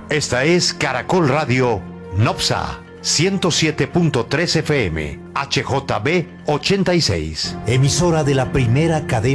Esta es Caracol Radio Nopsa 107.3 FM, HJB 86. Emisora de la primera cadena